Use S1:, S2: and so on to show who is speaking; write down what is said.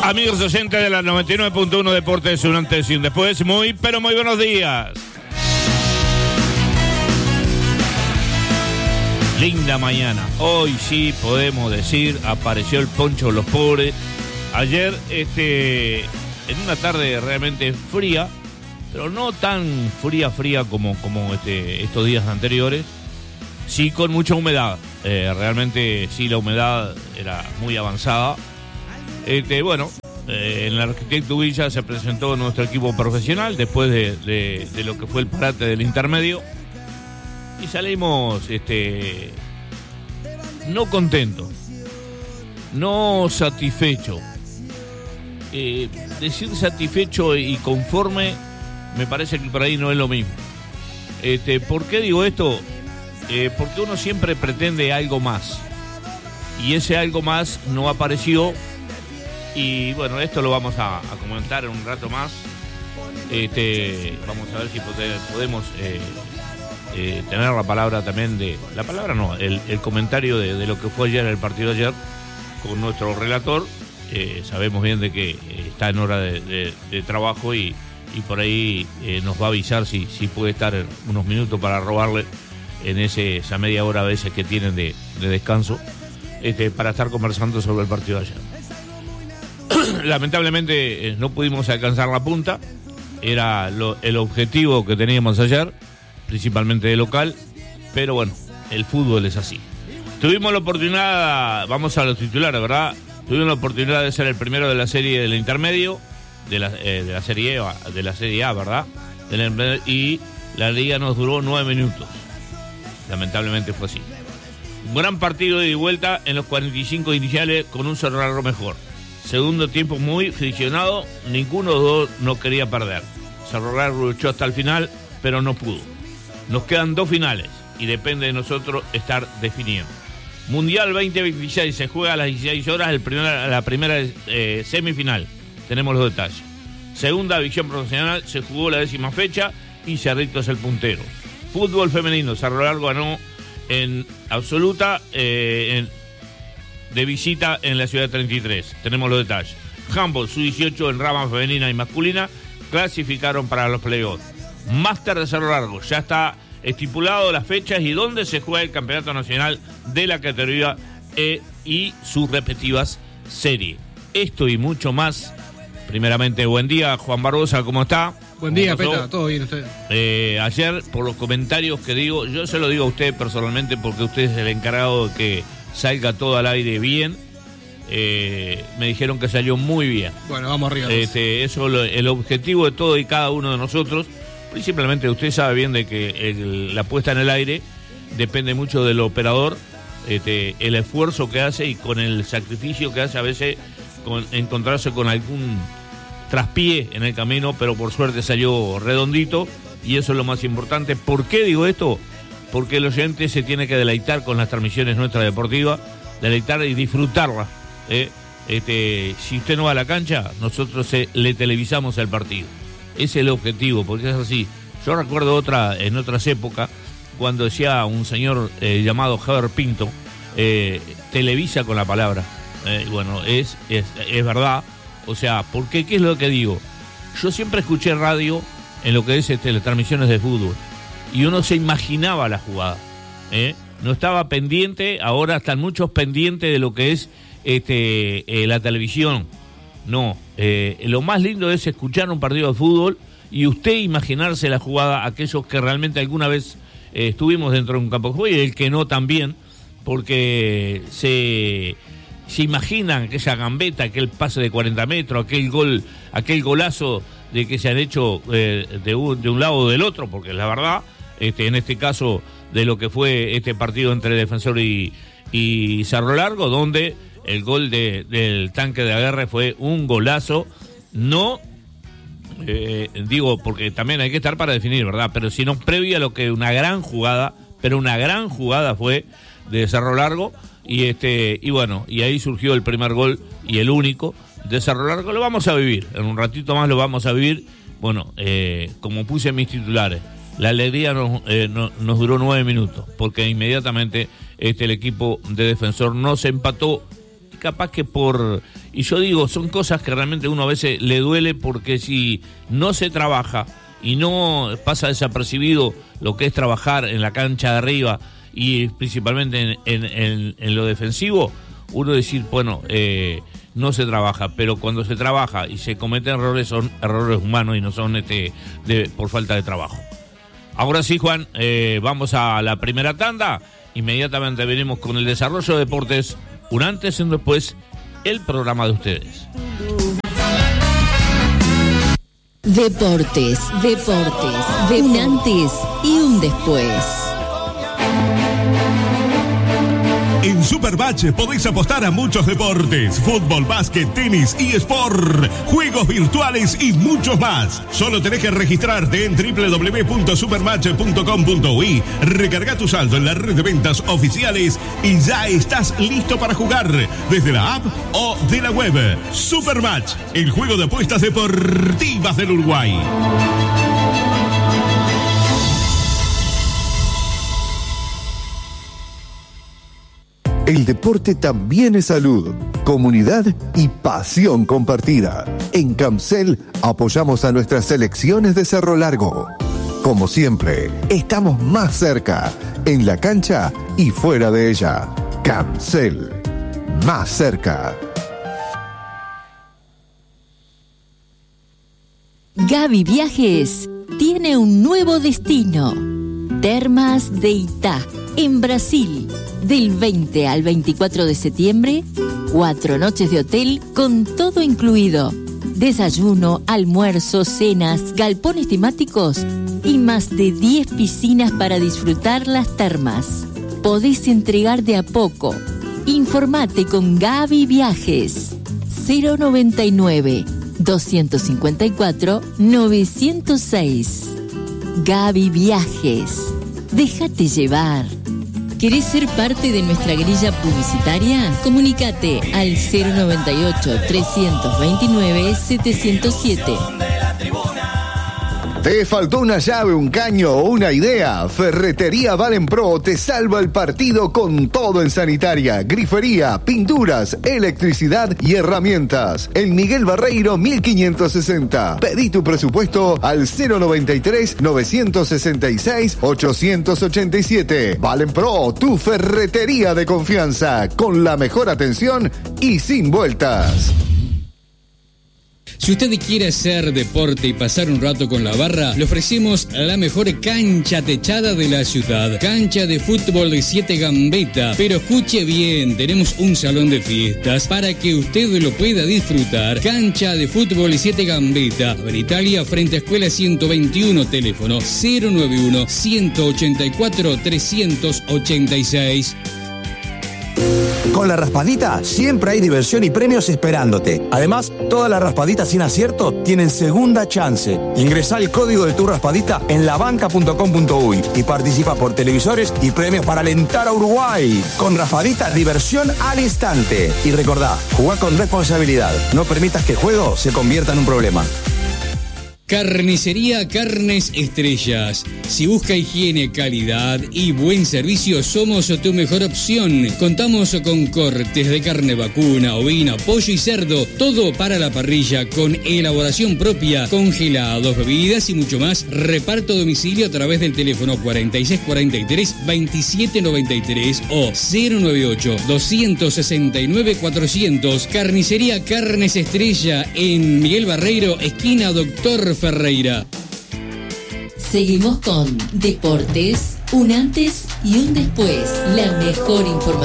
S1: Amigos oyentes de la 99.1 Deportes, un antes y un después. Muy, pero muy buenos días. Linda mañana. Hoy sí podemos decir, apareció el poncho de los pobres. Ayer, en una tarde realmente fría, pero no tan fría como estos días anteriores. Sí, con mucha humedad. Realmente sí, la humedad era muy avanzada. En la Arquitecto Villa se presentó nuestro equipo profesional después de lo que fue el parate del intermedio y salimos no contentos, no satisfechos. Decir satisfecho y conforme me parece que por ahí no es lo mismo. ¿Por qué digo esto? Porque uno siempre pretende algo más y ese algo más no apareció. Y bueno, esto lo vamos a comentar en un rato más. Vamos a ver si podemos tener la palabra también el comentario de lo que fue ayer el partido de ayer con nuestro relator. Sabemos bien de que está en hora de trabajo y por ahí nos va a avisar si puede estar unos minutos para robarle en esa media hora a veces que tienen de descanso para estar conversando sobre el partido de ayer. Lamentablemente no pudimos alcanzar la punta. Era el objetivo que teníamos ayer, principalmente de local, pero bueno, el fútbol es así. Tuvimos la oportunidad, vamos a los titulares, ¿verdad? Tuvimos la oportunidad de ser el primero de la serie del intermedio, de la serie A, ¿verdad? Y la liga nos duró 9 minutos. Lamentablemente fue así. Un gran partido de ida y vuelta en los 45 iniciales con un Cerro Largo mejor. Segundo tiempo muy friccionado, ninguno de los dos no quería perder. Cerro Largo luchó hasta el final, pero no pudo. Nos quedan 2 finales y depende de nosotros estar definiendo. Mundial 2026 se juega a las 16 horas, la primera semifinal. Tenemos los detalles. Segunda división profesional, se jugó la 10ª fecha y Cerrito es el puntero. Fútbol femenino, Cerro Largo ganó en absoluta de visita en la ciudad 33. Tenemos los detalles. Handball, Sub-18 en rama femenina y masculina clasificaron para los playoffs. Máster de Cerro Largo, ya está estipulado las fechas y dónde se juega el campeonato nacional de la categoría E y sus respectivas series. Esto y mucho más. Primeramente, buen día, Juan Barbosa, ¿cómo está?
S2: Buen día, Peta, todo bien usted.
S1: Ayer, por los comentarios que digo, yo se lo digo a usted personalmente porque usted es el encargado de que salga todo al aire bien. Me dijeron que salió muy bien.
S2: Bueno, vamos arriba.
S1: Eso es el objetivo de todo y cada uno de nosotros. Principalmente usted sabe bien de que la puesta en el aire depende mucho del operador, el esfuerzo que hace y con el sacrificio que hace a veces encontrarse con algún traspié en el camino, pero por suerte salió redondito y eso es lo más importante. ¿Por qué digo esto? Porque el oyente se tiene que deleitar con las transmisiones nuestras deportivas, deleitar y disfrutarlas. Si usted no va a la cancha, nosotros le televisamos el partido. Ese es el objetivo, porque es así. Yo recuerdo en otras épocas, cuando decía un señor llamado Javier Pinto, televisa con la palabra. Bueno, es verdad. O sea, ¿por qué? ¿Qué es lo que digo? Yo siempre escuché radio en lo que es las transmisiones de fútbol. Y uno se imaginaba la jugada. No estaba pendiente, ahora están muchos pendientes de lo que es la televisión. No, lo más lindo es escuchar un partido de fútbol y usted imaginarse la jugada, aquellos que realmente alguna vez estuvimos dentro de un campo de juego y el que no también, porque se imaginan aquella gambeta, aquel pase de 40 metros, aquel golazo de que se han hecho de un lado o del otro, porque la verdad, en este caso de lo que fue este partido entre Defensor y Cerro Largo, donde el gol del tanque de Aguerre fue un golazo, no digo porque también hay que estar para definir, ¿verdad? Pero sino previo a lo que una gran jugada fue de Cerro Largo y bueno, y ahí surgió el primer gol y el único de Cerro Largo. Lo vamos a vivir, en un ratito más lo vamos a vivir. Bueno, como puse en mis titulares, la alegría nos duró 9 minutos, porque inmediatamente el equipo de Defensor nos empató. capaz que y yo digo, son cosas que realmente uno a veces le duele, porque si no se trabaja y no pasa desapercibido lo que es trabajar en la cancha de arriba y principalmente en lo defensivo, uno decir, bueno, no se trabaja, pero cuando se trabaja y se cometen errores, son errores humanos y no son por falta de trabajo. Ahora sí, Juan, vamos a la primera tanda. Inmediatamente venimos con el desarrollo de deportes, un antes y un después, el programa de ustedes.
S3: Deportes, un antes y un después.
S4: En Supermatch podéis apostar a muchos deportes: fútbol, básquet, tenis, eSport, juegos virtuales y muchos más. Solo tenés que registrarte en www.supermatch.com.uy, recarga tu saldo en la red de ventas oficiales y ya estás listo para jugar desde la app o de la web. Supermatch, el juego de apuestas deportivas del Uruguay.
S5: El deporte también es salud, comunidad y pasión compartida. En Camcel apoyamos a nuestras selecciones de Cerro Largo. Como siempre, estamos más cerca, en la cancha y fuera de ella. Camcel, más cerca.
S3: Gaby Viajes tiene un nuevo destino. Termas de Itá, en Brasil. Del 20 al 24 de septiembre, 4 noches de hotel con todo incluido. Desayuno, almuerzo, cenas, galpones temáticos y más de 10 piscinas para disfrutar las termas. Podés entregar de a poco. Informate con Gaby Viajes. 099-254-906. Gaby Viajes. Déjate llevar. ¿Querés ser parte de nuestra grilla publicitaria? Comunícate al 098-329-707.
S5: ¿Te faltó una llave, un caño o una idea? Ferretería Valenpro te salva el partido con todo en sanitaria, grifería, pinturas, electricidad y herramientas. En Miguel Barreiro 1560. Pedí tu presupuesto al 093-966-887. Valenpro, tu ferretería de confianza, con la mejor atención y sin vueltas.
S6: Si usted quiere hacer deporte y pasar un rato con la barra, le ofrecemos la mejor cancha techada de la ciudad. Cancha de fútbol de 7 Gambetta. Pero escuche bien, tenemos un salón de fiestas para que usted lo pueda disfrutar. Cancha de fútbol de 7 Gambetta. En Italia, frente a Escuela 121, teléfono 091-184-386.
S7: Con la raspadita siempre hay diversión y premios esperándote. Además, todas las raspaditas sin acierto tienen segunda chance. Ingresá el código de tu raspadita en labanca.com.uy y participa por televisores y premios para alentar a Uruguay. Con raspadita, diversión al instante. Y recordá, jugá con responsabilidad. No permitas que el juego se convierta en un problema.
S6: Carnicería Carnes Estrellas. Si busca higiene, calidad y buen servicio, somos tu mejor opción. Contamos con cortes de carne vacuna, ovina, pollo y cerdo. Todo para la parrilla con elaboración propia, congelados, bebidas y mucho más. Reparto a domicilio a través del teléfono 4643-2793 o 098-269-400. Carnicería Carnes Estrella en Miguel Barreiro, esquina Doctor Ferreira.
S3: Seguimos con Deportes, un antes y un después. La mejor información.